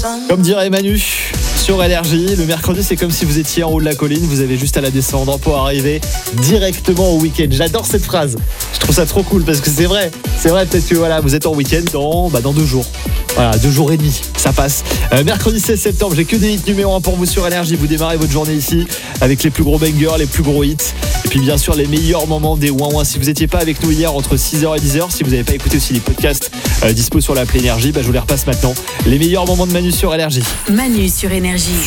Comme dirait Manu sur LRJ, le mercredi c'est comme si vous étiez en haut de la colline, vous avez juste à la descendre pour arriver directement au week-end. J'adore cette phrase, je trouve ça trop cool parce que c'est vrai peut-être que voilà, vous êtes en week-end dans 2 jours. Voilà, 2 jours et demi, ça passe. Mercredi 16 septembre, j'ai que des hits numéro 1 pour vous sur LRJ. Vous démarrez votre journée ici avec les plus gros bangers, les plus gros hits. Et puis bien sûr les meilleurs moments des ouin-ouin. Si vous n'étiez pas avec nous hier entre 6h et 10h, si vous n'avez pas écouté aussi les podcasts dispo sur l'appli Énergie, je vous les repasse maintenant. Les meilleurs moments de Manu sur LRJ. Manu sur Énergie. Sur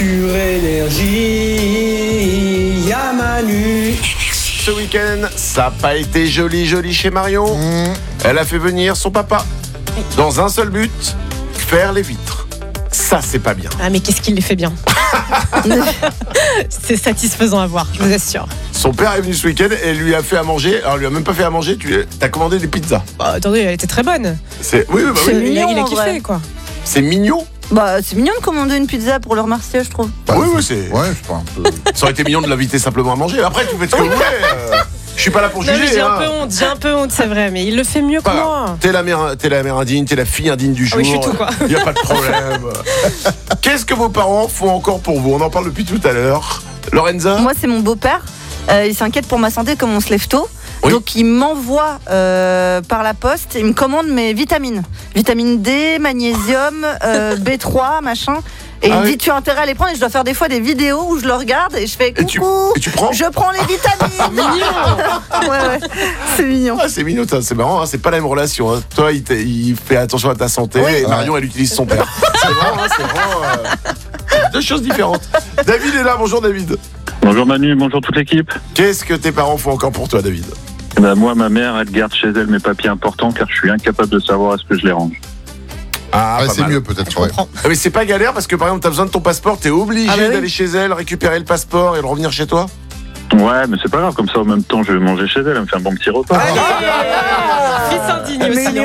Énergie, y'a Manu. Ce week-end, ça n'a pas été joli chez Marion. Elle a fait venir son papa dans un seul but, faire les vitres. Ça, c'est pas bien. Ah mais qu'est-ce qu'il les fait bien. C'est satisfaisant à voir, je vous assure. Son père est venu ce week-end et lui a fait à manger. Alors, il lui a même pas fait à manger, t'as commandé des pizzas. Bah, attendez, elle était très bonne. Oui. Il a kiffé, quoi. C'est mignon. Bah, c'est mignon de commander une pizza pour le remercier, je trouve. Oui, c'est. Ouais, je crois un peu. Ça aurait été mignon de l'inviter simplement à manger. Après, tu fais ce que vous voulez. Je suis pas là pour juger. J'ai un peu honte, c'est vrai, mais il le fait mieux que moi. T'es la mère indigne, t'es la fille indigne du jour. Oui, je suis tout, quoi. Il n'y a pas de problème. Qu'est-ce que vos parents font encore pour vous? On en parle depuis tout à l'heure. Lorenza? Moi, c'est mon beau-père. Il s'inquiète pour ma santé comme on se lève tôt. Oui. Donc, il m'envoie par la poste. Il me commande mes vitamines. Vitamine D, magnésium, B3, machin. Et il me dit, tu as intérêt à les prendre. Et je dois faire des fois des vidéos où je le regarde et je fais coucou. Et tu prends? Je prends les vitamines. Mignon. Ouais, c'est mignon. Ah, c'est mignon, c'est marrant, c'est pas la même relation. Toi, il fait attention à ta santé et Marion, elle utilise son père. C'est vraiment 2 choses différentes. David est là, bonjour David. Bonjour Manu, bonjour toute l'équipe. Qu'est-ce que tes parents font encore pour toi, David? Moi, ma mère, elle garde chez elle mes papiers importants car je suis incapable de savoir est-ce que je les range. Ah, c'est mieux peut-être, ouais. Mais c'est pas galère parce que par exemple, t'as besoin de ton passeport, t'es obligé d'aller chez elle, récupérer le passeport et le revenir chez toi? Ouais, mais c'est pas grave, comme ça en même temps je vais manger chez elle, elle me fait un bon petit repas. Fils indigne aussi.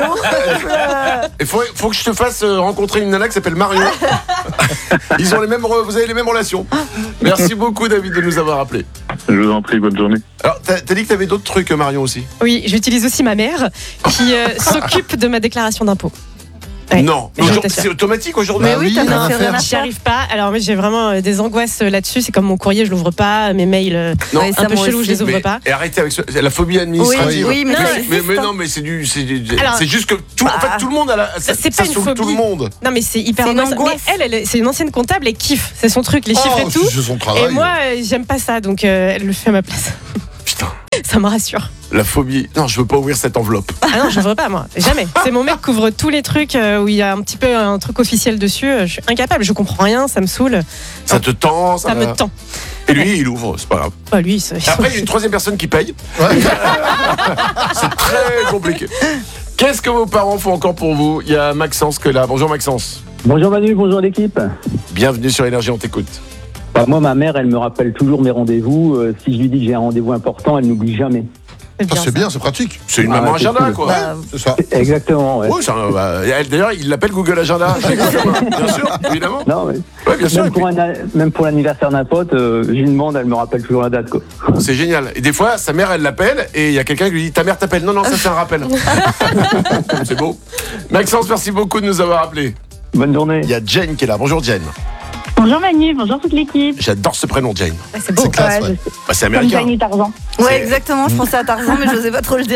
Il faut que je te fasse rencontrer une nana qui s'appelle Marion. Vous avez les mêmes relations. Merci beaucoup David de nous avoir appelés. Je vous en prie, bonne journée. Alors, t'as dit que t'avais d'autres trucs, Marion aussi? Oui, j'utilise aussi ma mère qui s'occupe de ma déclaration d'impôt. Ouais. Non, c'est automatique aujourd'hui. Mais oui, t'as rien fait rien à J'y faire. arrive pas. Alors moi j'ai vraiment des angoisses là-dessus. C'est comme mon courrier, je l'ouvre pas. Mes mails Non, Ouais, ça, un peu moi chelou, aussi. je les ouvre pas. Et arrêtez avec la phobie administrative. Oui, mais mais non, mais c'est Alors, c'est juste que en fait tout le monde a c'est pas une sauve phobie. tout le monde. Non mais c'est hyper C'est une angoissant. angoisse. Mais elle c'est une ancienne comptable, elle kiffe. C'est son truc, les chiffres et tout. C'est son travail. Et moi j'aime pas ça, donc elle le fait à ma place. Putain, Ça me rassure. la phobie. Non, je veux pas ouvrir cette enveloppe. Ah non, je veux pas moi, jamais. C'est mon mec qui couvre tous les trucs où il y a un petit peu un truc officiel dessus. Je suis incapable, je comprends rien, ça me saoule. Ça te tend, Ça me tend. Et lui, il ouvre, c'est pas grave. Oh, lui, Et après, il y a une troisième personne qui paye. Ouais. C'est très compliqué. Qu'est-ce que vos parents font encore pour vous? Il y a Maxence que là. Bonjour Maxence. Bonjour Manu, bonjour l'équipe. Bienvenue sur Énergie, on t'écoute. Moi, ma mère, elle me rappelle toujours mes rendez-vous. Si je lui dis que j'ai un rendez-vous important, elle n'oublie jamais. C'est bien, c'est pratique. C'est une maman c'est agenda, cool. quoi. Bah, C'est ça. Exactement, ouais. Ouais, d'ailleurs, il l'appelle Google Agenda. Bien sûr, évidemment. Non, mais Ouais, bien sûr. même pour l'anniversaire d'un pote, je lui demande, elle me rappelle toujours la date, quoi. C'est génial. Et des fois, sa mère, elle l'appelle et il y a quelqu'un qui lui dit ta mère t'appelle. Non, ça c'est un rappel. C'est beau. Maxence, merci beaucoup de nous avoir appelés. Bonne journée. Il y a Jane qui est là. Bonjour Jane. Bonjour Manu, bonjour toute l'équipe. J'adore ce prénom, Jane. C'est beau. C'est classe, ouais. Bah, c'est Comme américain. Jane et Tarzan. ouais, exactement. Je pensais à Tarzan, mais je n'osais pas trop le dire.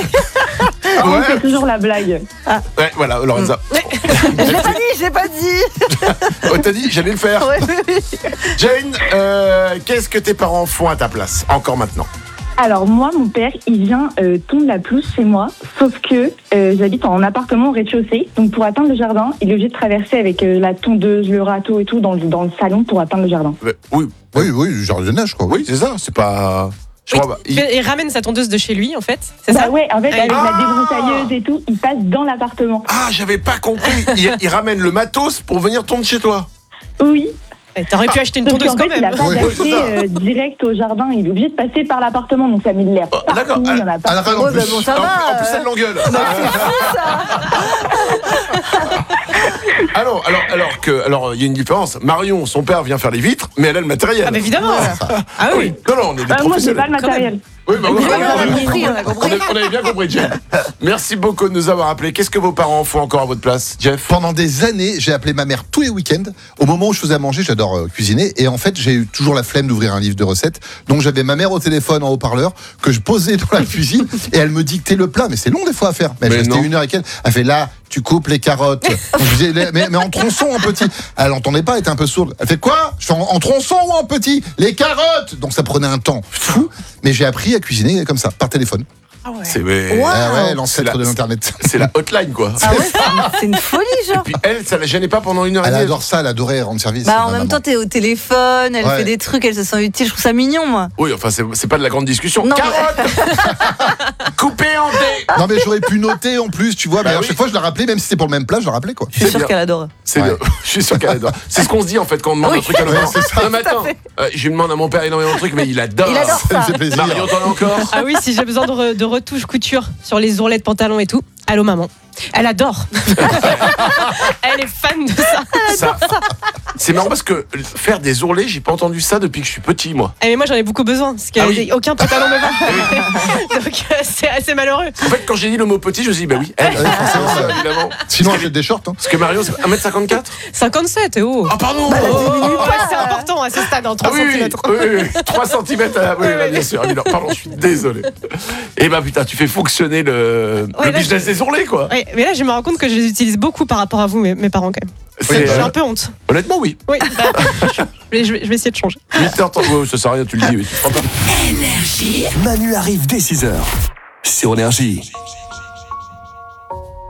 On fait toujours la blague. Ouais, voilà, Lorenza. Je l'ai pas dit. Oh, t'as dit, j'allais le faire. Ouais, oui. Jane, qu'est-ce que tes parents font à ta place, encore maintenant? Alors moi, mon père, il vient tondre la pelouse chez moi, sauf que j'habite en appartement au rez-de-chaussée. Donc pour atteindre le jardin, il est obligé de traverser avec la tondeuse, le râteau et tout dans le salon pour atteindre le jardin. Oui, Oui, du jardinage, quoi. oui, c'est ça. C'est pas. Je crois pas. Il ramène sa tondeuse de chez lui en fait, c'est ça? Ouais, en fait, avec Ah la débroussailleuse et tout, il passe dans l'appartement. Ah, j'avais pas compris. Il ramène le matos pour venir tondre chez toi. Oui. T'aurais pu acheter une Sauf tondeuse qu'en quand fait, il n'a même. pas Ouais, d'accès c'est ça. direct au jardin. Il est obligé de passer par l'appartement, donc ça met de l'air partout. D'accord. Il y en a pas. À la fin, en Ouais, plus. bah bon, ça En va. plus, elle l'engueule. Alors, il y a une différence. Marion, son père vient faire les vitres, mais elle a le matériel. Ah bah évidemment. Ah oui. Non, on est des Moi, j'ai pas professionnels. le matériel. Oui, bah, oui, on a compris. on avait bien compris, Jeff. Merci beaucoup de nous avoir appelés. Qu'est-ce que vos parents font encore à votre place, Jeff? Pendant des années, j'ai appelé ma mère tous les week-ends. Au moment où je faisais à manger, j'adore cuisiner. Et en fait, j'ai eu toujours la flemme d'ouvrir un livre de recettes. Donc j'avais ma mère au téléphone en haut-parleur que je posais dans la cuisine et elle me dictait le plat. Mais c'est long des fois à faire. Mais je restais 1 heure avec elle. Elle fait là, tu coupes les carottes. Donc, je disais, mais en tronçon en petit. Elle n'entendait pas, elle était un peu sourde. Elle fait quoi? Je fais en tronçon ou en petit? Les carottes. Donc ça prenait un temps fou. Mais j'ai appris à cuisiner comme ça, par téléphone. Ah ouais. C'est L'ancêtre de l'internet. C'est la hotline, quoi. Ah ouais, c'est une folie, genre. Et puis elle, ça la gênait pas pendant 1 heure et Elle demie. adore ça, elle adorait rendre service. Bah, en même temps, t'es au téléphone, elle fait des trucs, elle se sent utile. Je trouve ça mignon, moi. Oui, enfin, c'est pas de la grande discussion. Non, Carotte coupée en dés. Non, mais j'aurais pu noter en plus, tu vois. Mais à chaque fois, je la rappelais, même si c'était pour le même plat, je la rappelais, quoi. Je suis sûr qu'elle adore. C'est bien. Je suis sûr qu'elle adore. C'est ce qu'on se dit en fait quand on demande un truc à nos parents. Non, mais attends, je demande à mon père énormément de trucs, mais il adore. Il adore ça. Ça me fait plaisir. Marion, t'en as encore? Ah oui, si j'ai besoin de retouches couture sur les ourlets de pantalon et tout, allô maman. Elle adore. Elle est fan de ça. C'est marrant parce que faire des ourlets, j'ai pas entendu ça depuis que je suis petit, moi. Mais moi j'en ai beaucoup besoin parce que aucun pantalon me va. Donc c'est assez malheureux. En fait, quand j'ai dit le mot petit, je me suis dit, bah oui, elle, évidemment. Sinon, elle jette des shorts. Hein. Parce que Marion, c'est 1m54. 57, oh. Ah, pardon. C'est important à ce stade, en 3 cm. Oui, 3 cm. Oui, bien sûr. Évidemment. Pardon, je suis désolé. Et bah putain, tu fais fonctionner le business des ourlets, quoi. Oui, mais là je me rends compte que je les utilise beaucoup par rapport à vous, mes parents quand même. J'ai un peu honte. Honnêtement, oui. Oui, je vais essayer de changer. 8h30, ça sert à rien, tu le dis. Oui. Énergie. Manu arrive dès 6h sur Énergie.